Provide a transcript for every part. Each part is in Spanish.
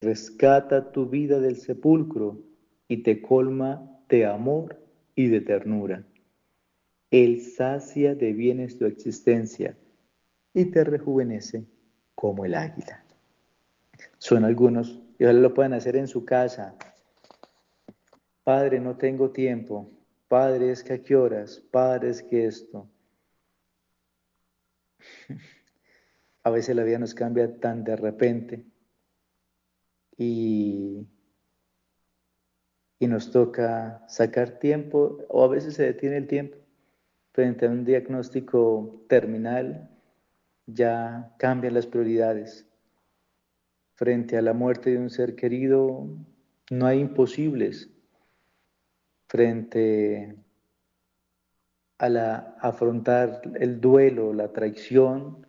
rescata tu vida del sepulcro y te colma de amor y de ternura. Él sacia de bienes tu existencia y te rejuvenece como el águila. Son algunos, y ojalá lo puedan hacer en su casa. Padre, no tengo tiempo. Padre, es que a qué horas. Padre, es que esto. A veces la vida nos cambia tan de repente y, y nos toca sacar tiempo, o a veces se detiene el tiempo. Frente a un diagnóstico terminal, ya cambian las prioridades. Frente a la muerte de un ser querido, no hay imposibles. Frente a afrontar el duelo, la traición,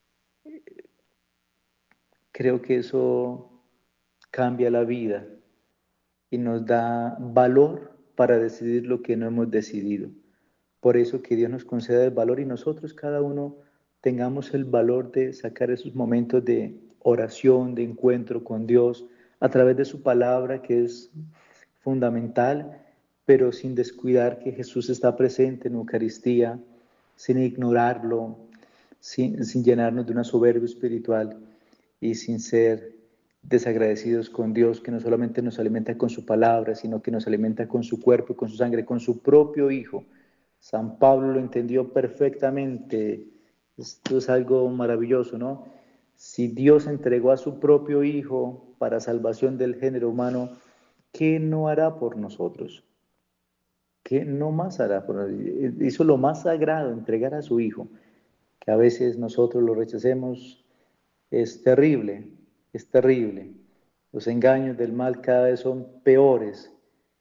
creo que eso cambia la vida y nos da valor para decidir lo que no hemos decidido. Por eso que Dios nos conceda el valor y nosotros cada uno tengamos el valor de sacar esos momentos de oración, de encuentro con Dios a través de su palabra, que es fundamental, pero sin descuidar que Jesús está presente en Eucaristía, sin ignorarlo, sin llenarnos de una soberbia espiritual y sin ser desagradecidos con Dios, que no solamente nos alimenta con su palabra, sino que nos alimenta con su cuerpo, con su sangre, con su propio Hijo. San Pablo lo entendió perfectamente. Esto es algo maravilloso, ¿no? Si Dios entregó a su propio Hijo para salvación del género humano, ¿qué no hará por nosotros? ¿Qué no más hará por nosotros? Hizo lo más sagrado, entregar a su Hijo. Que a veces nosotros lo rechacemos, es terrible, es terrible. Los engaños del mal cada vez son peores,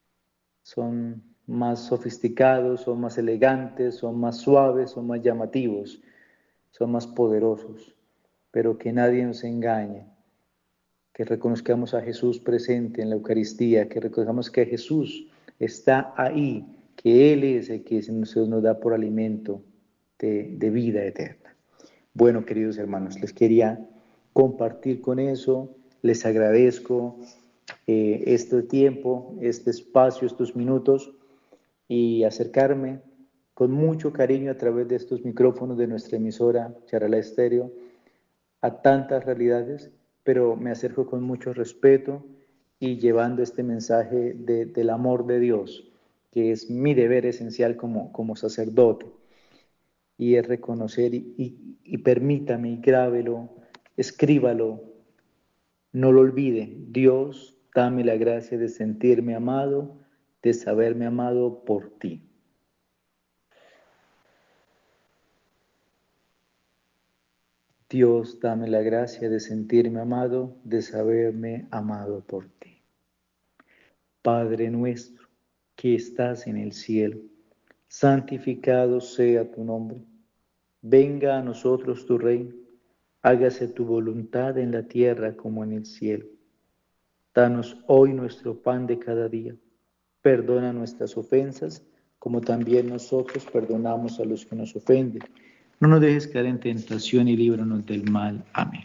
son más sofisticados, son más elegantes, son más suaves, son más llamativos, son más poderosos. Pero que nadie nos engañe, que reconozcamos a Jesús presente en la Eucaristía, que reconozcamos que Jesús está ahí, que Él es el que nos da por alimento de vida eterna. Bueno, queridos hermanos, les quería compartir con eso, les agradezco este tiempo, este espacio, estos minutos y acercarme con mucho cariño a través de estos micrófonos de nuestra emisora Charalá Estéreo a tantas realidades, pero me acerco con mucho respeto y llevando este mensaje del amor de Dios, que es mi deber esencial como sacerdote, y es reconocer y permítame, y grábelo, escríbalo, no lo olvide. Dios, dame la gracia de sentirme amado, de saberme amado por ti. Dios, dame la gracia de sentirme amado, de saberme amado por ti. Padre nuestro, que estás en el cielo, santificado sea tu nombre. Venga a nosotros tu reino. Hágase tu voluntad en la tierra como en el cielo. Danos hoy nuestro pan de cada día. Perdona nuestras ofensas, como también nosotros perdonamos a los que nos ofenden. No nos dejes caer en tentación y líbranos del mal. Amén.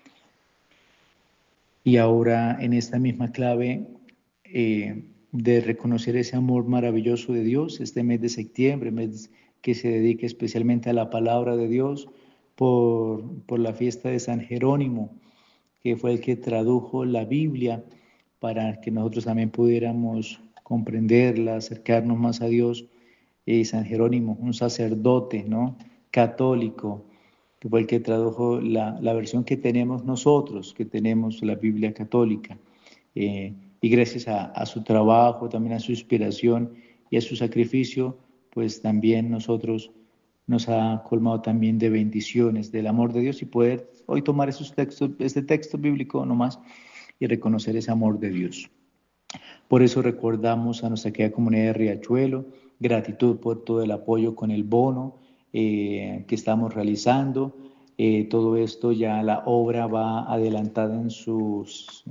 Y ahora, en esta misma clave de reconocer ese amor maravilloso de Dios, este mes de septiembre, mes que se dedica especialmente a la palabra de Dios, por la fiesta de San Jerónimo, que fue el que tradujo la Biblia para que nosotros también pudiéramos comprenderla, acercarnos más a Dios. San Jerónimo, un sacerdote, ¿no?, católico, que fue el que tradujo la versión que tenemos nosotros, que tenemos la Biblia católica. Y gracias a su trabajo, también a su inspiración y a su sacrificio, pues también nosotros nos ha colmado también de bendiciones, del amor de Dios, y poder hoy tomar esos textos, este texto bíblico nomás, y reconocer ese amor de Dios. Por eso recordamos a nuestra querida comunidad de Riachuelo, gratitud por todo el apoyo con el bono que estamos realizando. Todo esto ya la obra va adelantada en su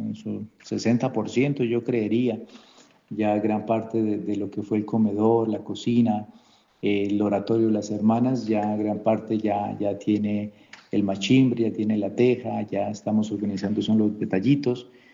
60%, yo creería. Ya gran parte de lo que fue el comedor, la cocina, el oratorio de las hermanas, ya gran parte ya tiene el machimbre, ya tiene la teja, ya estamos organizando son los detallitos.